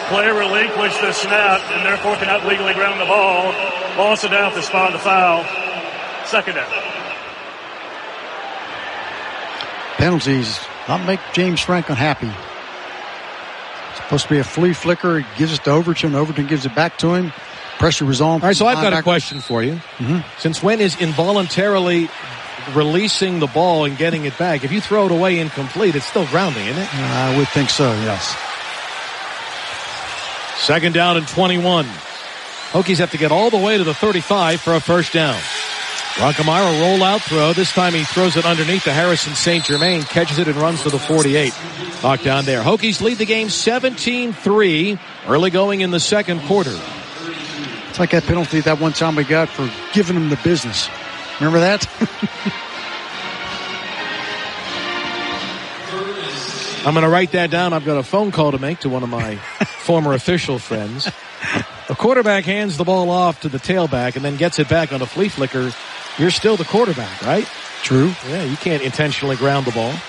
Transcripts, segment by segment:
Player relinquished the snap and therefore cannot legally ground the ball. Ball's down at the spot of the foul. Second down. Penalties not make James Franklin happy. It's supposed to be a flea flicker. He gives it to Overton. Overton gives it back to him. Pressure was on. All right, so I've got a question for you. Mm-hmm. Since when is involuntarily releasing the ball and getting it back? If you throw it away incomplete, it's still grounding, isn't it? I would think so, yes. Second down and 21. Hokies have to get all the way to the 35 for a first down. Rockemire, a rollout throw. This time he throws it underneath to Harrison St. Germain, catches it and runs to the 48. Knocked down there. Hokies lead the game 17-3, early going in the second quarter. It's like that penalty that one time we got for giving him the business. Remember that? I'm going to write that down. I've got a phone call to make to one of my former official friends. A quarterback hands the ball off to the tailback and then gets it back on a flea flicker. You're still the quarterback, right? True. Yeah, you can't intentionally ground the ball.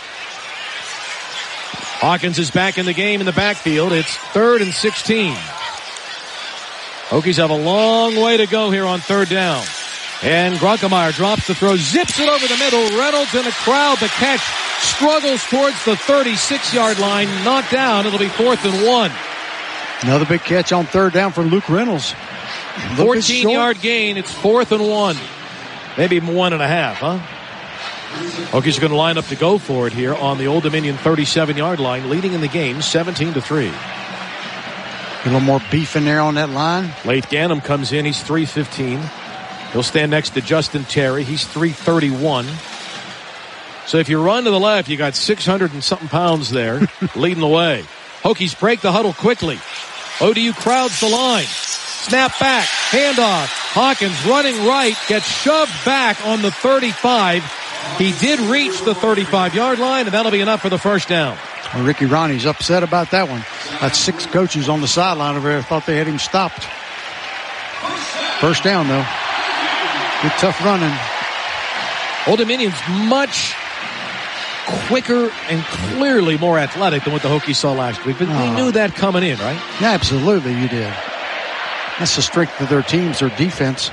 Hawkins is back in the game in the backfield. It's 3rd and 16. Hokies have a long way to go here on third down. And Grunkemeyer drops the throw, zips it over the middle. Reynolds in the crowd. The catch struggles towards the 36-yard line. Knocked down. It'll be 4th and 1. Another big catch on third down for Luke Reynolds. 14-yard gain. It's 4th and 1. Maybe 1.5, huh? Hokies are going to line up to go for it here on the Old Dominion 37-yard line, leading in the game 17-3. A little more beef in there on that line. Late Ganem comes in. He's 315. He'll stand next to Justin Terry. He's 331. So if you run to the left, you got 600 and something pounds there leading the way. Hokies break the huddle quickly. ODU crowds the line. Snap back. Handoff. Hawkins running right. Gets shoved back on the 35. He did reach the 35-yard line, and that'll be enough for the first down. Well, Ricky Ronnie's upset about that one. That's 6 coaches on the sideline over there thought they had him stopped. First down, though. Good tough running. Old Dominion's much quicker and clearly more athletic than what the Hokies saw last week. But we knew that coming in, right? Yeah, absolutely you did. That's the strength of their teams, their defense.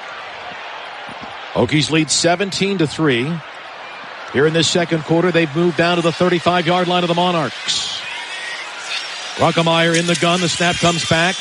Hokies lead 17-3. Here in this second quarter, they've moved down to the 35-yard line of the Monarchs. Rockemire in the gun. The snap comes back.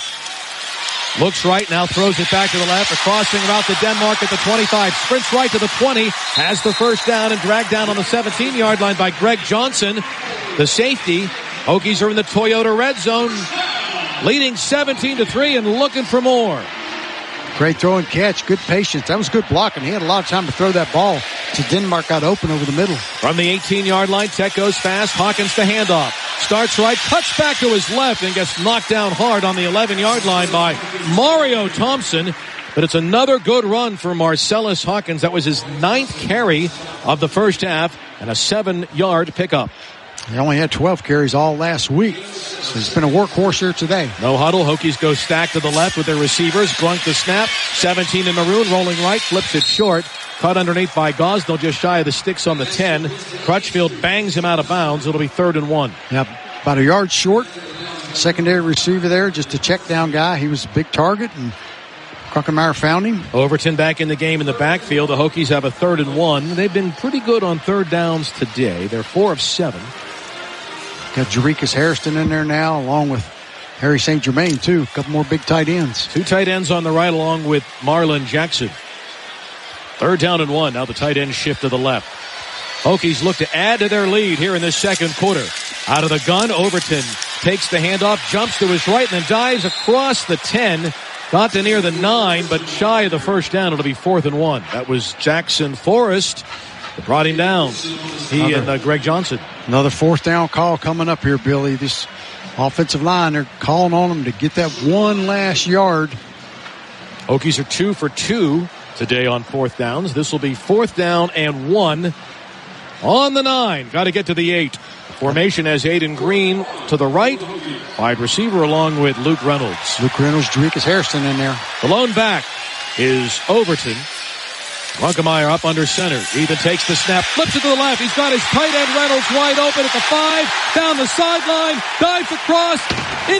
Looks right, now throws it back to the left. A crossing route to Denmark at the 25. Sprints right to the 20. Has the first down and dragged down on the 17-yard line by Greg Johnson. The safety. Hokies are in the Toyota red zone. Leading 17-3 and looking for more. Great throw and catch. Good patience. That was good blocking. He had a lot of time to throw that ball to Denmark out open over the middle. From the 18-yard line, Tech goes fast. Hawkins the handoff. Starts right, cuts back to his left, and gets knocked down hard on the 11-yard line by Mario Thompson. But it's another good run for Marcellus Hawkins. That was his 9th carry of the first half and a 7-yard pickup. He only had 12 carries all last week. So he's been a workhorse here today. No huddle. Hokies go stacked to the left with their receivers. Grunk the snap. 17 in maroon, rolling right, flips it short. Cut underneath by Gosnell, just shy of the sticks on the 10. Crutchfield bangs him out of bounds. It'll be 3rd and 1. Yep, about a yard short. Secondary receiver there, just a check down guy. He was a big target, and Grunkemeyer found him. Overton back in the game in the backfield. The Hokies have a 3rd and 1. They've been pretty good on third downs today. They're 4 of 7. Got Jarekus Hairston in there now, along with Harry St. Germain, too. A couple more big tight ends. 2 tight ends on the right, along with Marlon Jackson. 3rd down and 1. Now the tight ends shift to the left. Hokies look to add to their lead here in this second quarter. Out of the gun, Overton takes the handoff, jumps to his right, and then dives across the 10. Got to near the 9, but shy of the first down. It'll be 4th and 1. That was Jackson Forrest that brought him down. He and Greg Johnson. Another 4th down call coming up here, Billy. This offensive line, they're calling on them to get that one last yard. Hokies are 2 for 2 today on 4th downs. This will be 4th down and 1 on the 9. Got to get to the 8. Formation has Aiden Green to the right. Wide receiver along with Luke Reynolds. Luke Reynolds, Jarekus Hairston in there. The lone back is Overton. Grunkemeyer up under center. Ethan takes the snap, flips it to the left. He's got his tight end Reynolds wide open at the 5. Down the sideline. Dives across.